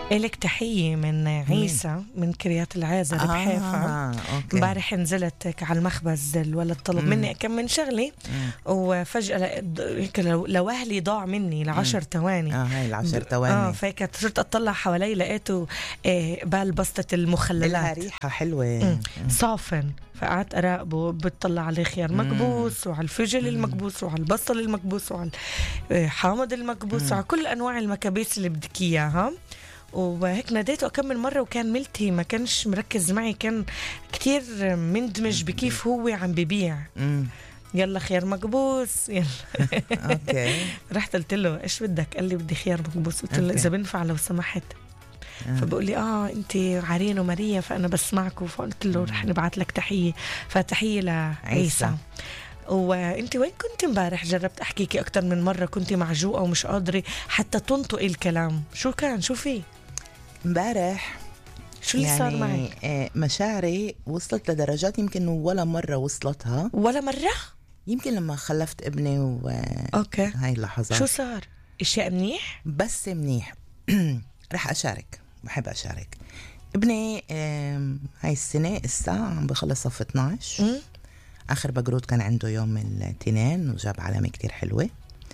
إلك تحية من عيسى من كريات العازر بحيفا. امبارح نزلت على المخبز، الولد طلب مني كم من شغلي وفجأة لو أهلي ضاع مني ل10 ثواني. هاي ال10 ثواني. فكنت صرت أطلع حوالي لقيته بال بسطة المخللات ريحة حلوة صافن، فقعدت أراقبه بتطلع على خيار مكبوس وعلى الفجل المكبوس وعلى البصل المكبوس وعلى حامض المكبوس وعلى كل أنواع المكابيس اللي بدك إياها. وهيك ناديته أكمل مرة وكان ملتهي، ما كانش مركز معي، كان كتير مندمج بكيف هو عم ببيع. يلا خيار مكبوس يلا. اوكي. رحت قلت له ايش بدك؟ قال لي بدي خيار مكبوس. قلت له اذا بنفع لو سمحت. فبقول لي انت عارين وماريا فانا بسمعكم. فقلت له رح نبعث لك تحية، فتحية لعيسى. وانت وين كنت امبارح؟ جربت احكيكي اكتر من مرة، كنت معجوقة ومش قادرة حتى تنطقي الكلام. شو كان؟ شو في امبارح؟ شو اللي صار معك؟ مشاعري وصلت لدرجات يمكن ولا مرة وصلتها. ولا مرة؟ يمكن لما خلفت ابني اوكي. هاي اللحظات. شو صار؟ اشياء منيح؟ بس منيح. رح اشارك، بحب اشارك. ابني هاي السنة الساعة عم بخلص صف 12. آخر بقرود كان عنده يوم الاثنين وجاب علامة كتير حلوة.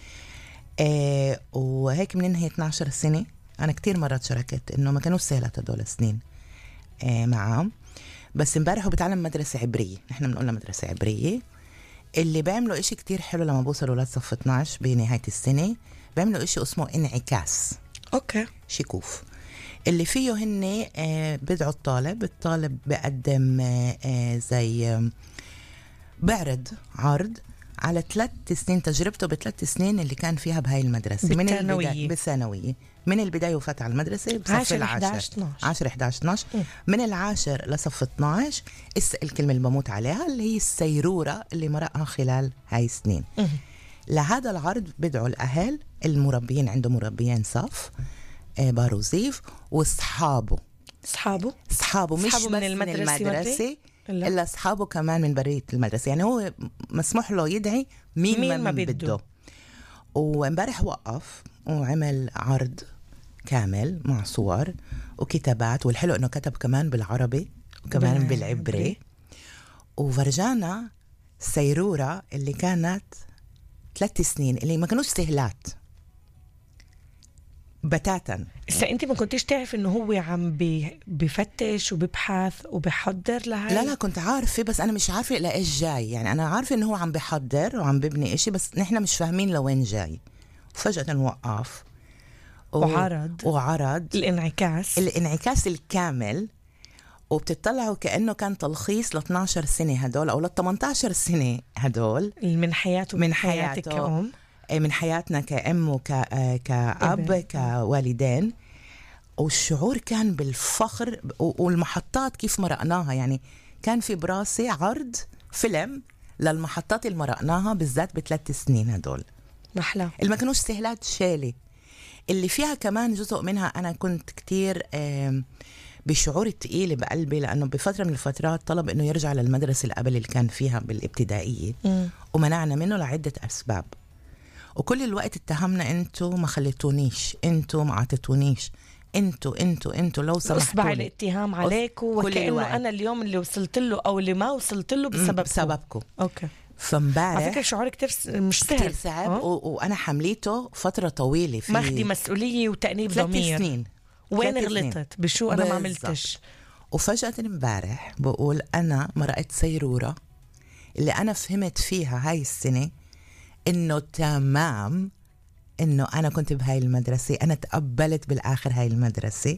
وهيك بننهي 12 سنة. أنا كتير مرات شاركت إنه ما كانوا سهلات هدول سنين معاه. بس امبارح هو بتعلم مدرسة عبرية، نحن بنقولها مدرسة عبرية. اللي بيعملوا إشي كتير حلو لما بوصلوا أولاد صف 12 بنهاية السنة، بيعملوا إشي اسمه انعكاس. أوكي. شيكوف اللي فيه هن بدعوا الطالب بقدم زي بعرض عرض على 3 سنين تجربته ب3 سنين اللي كان فيها بهاي المدرسة بالثانوية من البداية وفات على المدرسة بصف 10 11 12 من العاشر لصف 12. الكلمة اللي بموت عليها اللي هي السيرورة اللي مرقها خلال هاي السنين. لهذا العرض بدعوا الأهل المربيين، عنده مربيين صف باروزيف وصحابه مش من المدرسة إلا أصحابه كمان من برية المدرسة. يعني هو مسموح له يدعي مين ما بده. وامبارح وقف وعمل عرض كامل مع صور وكتابات، والحلو إنه كتب كمان بالعربي وكمان بالعبري. وفرجانا سيرورة اللي كانت 3 سنين اللي ما كانوش سهلات بتاتا. انت ما كنتيش تعرف انه هو عم بفتش وببحث وبحضر لهاي؟ لا كنت عارفة، بس انا مش عارفة لإيش جاي. يعني انا عارفة انه هو عم بحضر وعم ببني اشي، بس نحن مش فاهمين لوين جاي. وفجأة وقف وعرض الانعكاس الكامل. وبتطلعوا كأنه كان تلخيص ل 12 سنة هدول أو ل 18 سنة هدول من حياته من حياتك كأم، من حياتنا كأم كأب كوالدين. والشعور كان بالفخر والمحطات كيف مرقناها. يعني كان في براسي عرض فيلم للمحطات اللي مرقناها بالذات ب3 سنين هدول محلى اللي ما كانوش سهلات شالي. اللي فيها كمان جزء منها أنا كنت كتير بشعور تقيل بقلبي، لأنه بفترة من الفترات طلب إنه يرجع للمدرسة اللي قبل اللي كان فيها بالابتدائية ومنعنا منه لعدة أسباب. وكل الوقت اتهمنا انتو ما خليتونيش، انتو ما عطيتونيش، انتو لو سمحتوا. اصبع الاتهام عليكم وكأنه انا اليوم اللي وصلت له او اللي ما وصلت له بسببكم. اوكي. فامبارح على فكرة شعور كتير مش سهل، كتير صعب. وانا حمليته فترة طويلة في ماخدي مسؤولية وتأنيب ضمير. 3 سنين وين غلطت بشو انا ما عملتش. وفجأة امبارح بقول انا مرقت سيرورة اللي انا فهمت فيها هاي السنة إنه تمام، إنه أنا كنت بهاي المدرسة، أنا تقبلت بالآخر هاي المدرسة.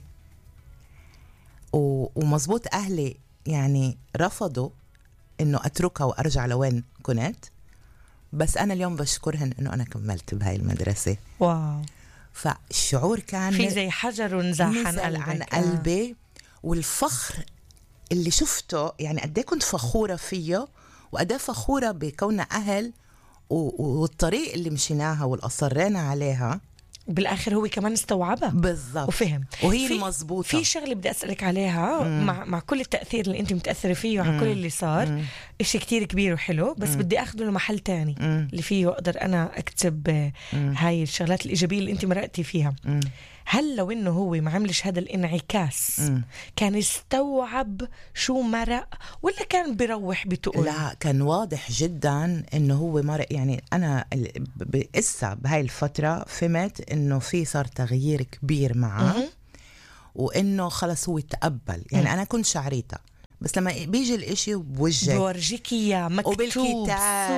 ومزبوط أهلي يعني رفضوا إنه أتركها وأرجع لوين كنت، بس أنا اليوم بشكرهن إنه أنا كملت بهاي المدرسة. واو. فالشعور كان في زي حجر نزاح عن قلبي. والفخر اللي شفته يعني قد ايه كنت فخورة فيه وقد ايه فخورة بكوننا أهل والطريق اللي مشيناها والأصرينا عليها بالآخر هو كمان استوعبها بالضبط وفهم. وهي المضبوطة. في شغلة بدي أسألك عليها مع كل التأثير اللي أنت متأثرة فيه وعلى كل اللي صار إشي كتير كبير وحلو، بس بدي أخذه لمحل تاني اللي فيه أقدر أنا أكتب هاي الشغلات الإيجابية اللي أنت مرقتي فيها. هل لو إنه هو ما عملش هذا الانعكاس كان يستوعب شو مرق ولا كان بيروح بتقول؟ لا، كان واضح جدا إنه هو مرق. يعني أنا بقسا بهاي الفترة فهمت إنه في صار تغيير كبير معه وإنه خلص هو تقبل. يعني أنا كنت شعريته، بس لما بيجي الاشي بوجهك بورجيك اياه مكتوب،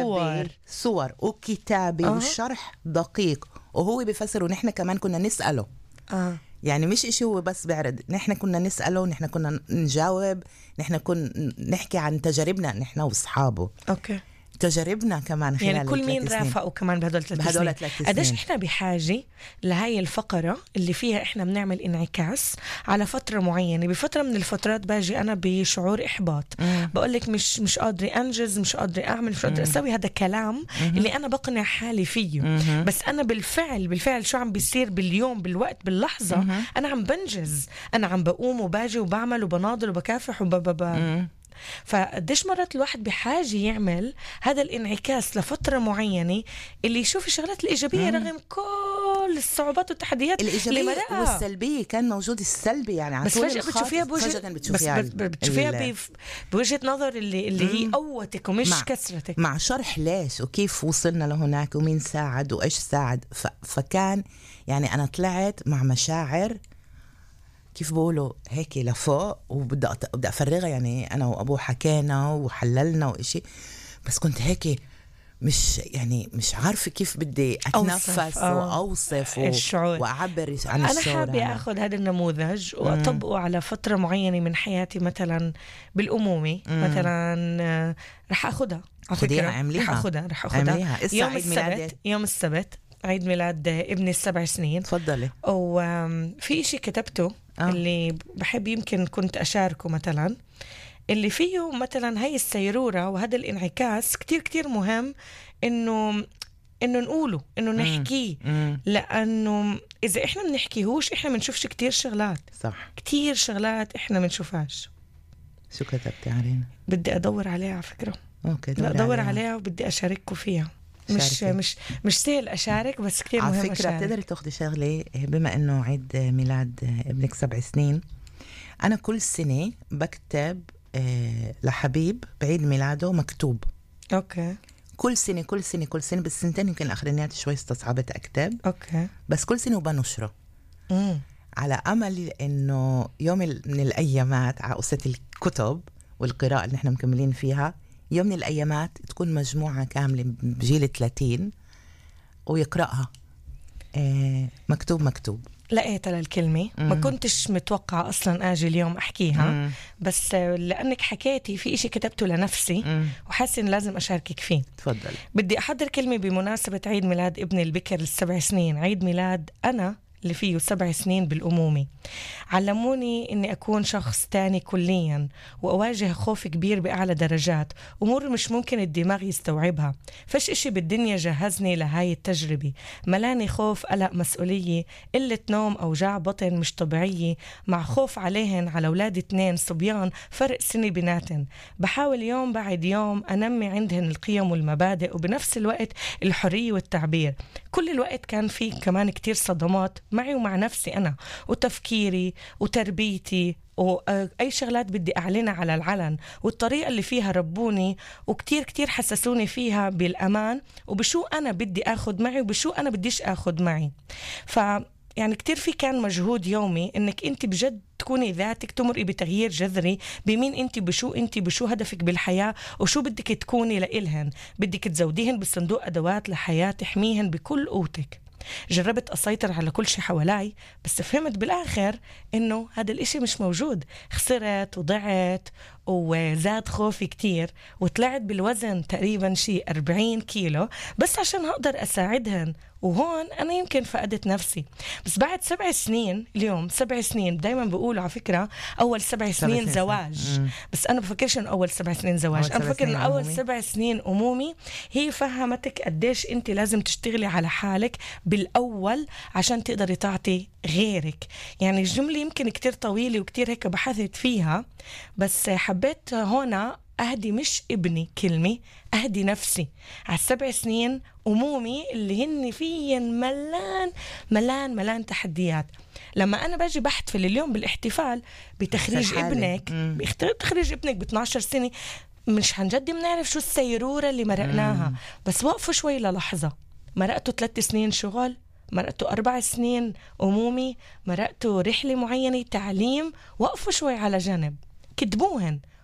صور وكتابة والشرح دقيق، وهو بيفسر ونحن كمان كنا نسأله. يعني مش اشي هو بس بيعرض، نحن كنا نسأله، نحن كنا نجاوب، نحن كنا نحكي عن تجاربنا نحن واصحابه. اوكي، تجاربنا كمان خلال يعني كل مين رافقوا كمان بهدول 3 سنين. قديش احنا بحاجة لهاي الفقرة اللي فيها احنا بنعمل انعكاس على فترة معينة. بفترة من الفترات باجي انا بشعور احباط، بقولك مش قادرة انجز، مش قادرة اعمل، مش قادرة اسوي هذا كلام اللي انا بقنع حالي فيه. بس انا بالفعل شو عم بيصير باليوم، بالوقت، باللحظة، انا عم بنجز، انا عم بقوم وباجي وبعمل وبناضل وبكافح فقديش مرات الواحد بحاجة يعمل هذا الانعكاس لفترة معينة اللي يشوف الشغلات الإيجابية رغم كل الصعوبات والتحديات الإيجابية والسلبية. كان موجود السلبي يعني بس فجأة بتشوفيها بتشوفيها بوجهة نظر اللي هي قوتك ومش كسرتك، مع شرح ليش وكيف وصلنا لهناك ومين ساعد وإيش ساعد. فكان يعني أنا طلعت مع مشاعر كيف بقولوا هيك لفوق، وبدي أفرغها. يعني أنا وأبوه حكينا وحللنا وإشي، بس كنت هيك مش عارفة كيف بدي أتنفس وأوصف الشعور وأعبر عن الشعور. أنا حابة أخذ هذا النموذج وأطبقه على فترة معينة من حياتي، مثلا بالأمومة مثلا رح أخذها على فكرة، رح أخذها يوم السبت عيد ميلاد ابني 7 سنين. تفضلي. وفي إشي كتبته اللي بحب يمكن كنت أشاركه، مثلا اللي فيه مثلا هاي السيرورة وهذا الانعكاس كتير كتير مهم إنه نقوله، إنه نحكيه، لأنه إذا إحنا بنحكيهوش إحنا بنشوفش كتير شغلات. صح، كتير شغلات إحنا بنشوفهاش. شو كتبتي علينا؟ بدي أدور عليها على فكرة. أوكي، أدور عليها وبدي أشارككم فيها. مش سهل أشارك، بس كتير مهم على فكرة. بتقدري تاخدي شغلة، بما إنه عيد ميلاد ابنك 7 سنين، أنا كل سنة بكتب لحبيب بعيد ميلاده مكتوب. أوكي. كل سنة بس سنتين يمكن الأخرانيات شوي استصعبت أكتب. أوكي. بس كل سنة وبنشره على أمل إنه يوم من الأيامات على قصة الكتب والقراءة اللي نحن مكملين فيها، يوم من الأيامات تكون مجموعة كاملة بجيل 30 ويقرأها مكتوب. لقيت للكلمة ما كنتش متوقع أصلا أجي اليوم أحكيها، بس لأنك حكيتي في إشي كتبته لنفسي وحاسة إن لازم أشاركك فيه. تفضل. بدي أحضر كلمة بمناسبة عيد ميلاد ابني البكر 7 سنين، عيد ميلاد أنا اللي فيه 7 سنين بالأمومة. علموني إني أكون شخص تاني كليا وأواجه خوف كبير بأعلى درجات، أمور مش ممكن الدماغ يستوعبها. فش إشي بالدنيا جهزني لهاي التجربة، ملاني خوف، قلق، مسؤولية، قلة نوم، أوجاع بطن مش طبيعية، مع خوف عليهن، على أولاد 2 صبيان فرق سنة بيناتن. بحاول يوم بعد يوم أنمي عندهن القيم والمبادئ وبنفس الوقت الحرية والتعبير. كل الوقت كان في كمان كتير صدمات معي ومع نفسي أنا وتفكيري وتربيتي وأي شغلات بدي أعلنها على العلن، والطريقة اللي فيها ربوني وكتير كتير حسسوني فيها بالأمان وبشو أنا بدي أخذ معي وبشو أنا بديش أخذ معي. يعني كتير في كان مجهود يومي إنك أنت بجد تكوني ذاتك، تمرقي بتغيير جذري بمين أنت، بشو هدفك بالحياة وشو بدك تكوني لإلهن. بدك تزوديهن بصندوق أدوات لحياة تحميهن بكل قوتك. جربت أسيطر على كل شيء حوالي، بس فهمت بالآخر إنه هذا الإشي مش موجود. خسرت وضعت وزاد خوفي كتير وطلعت بالوزن تقريبا شيء 40 كيلو بس عشان هقدر أساعدهن. وهون أنا يمكن فقدت نفسي. بس بعد 7 سنين، اليوم 7 سنين، دايما بقولوا على فكرة أول 7 سنين زواج، بس أنا بفكرش إنه أول 7 سنين زواج، أنا بفكر إنه أول 7 سنين أمومي. هي فهمتك قديش أنت لازم تشتغلي على حالك بالأول عشان تقدري تعطي غيرك. يعني الجملة يمكن كتير طويلة وكتير هيك بحثت فيها، بس حبيت هنا أهدي مش ابني كلمة، أهدي نفسي. على 7 سنين أمومي اللي هن فيهن ملان تحديات. لما أنا باجي بحتفل اليوم بالاحتفال بتخريج ابنك، بتخريج ابنك ب 12 سنة، مش هنجد بنعرف شو السيرورة اللي مرقناها. بس وقفوا شوي للحظة، مرقتوا 3 سنين شغل، مرقتوا 4 سنين أمومي، مرقتوا رحلة معينة تعليم، وقفوا شوي على جنب، كتبوهن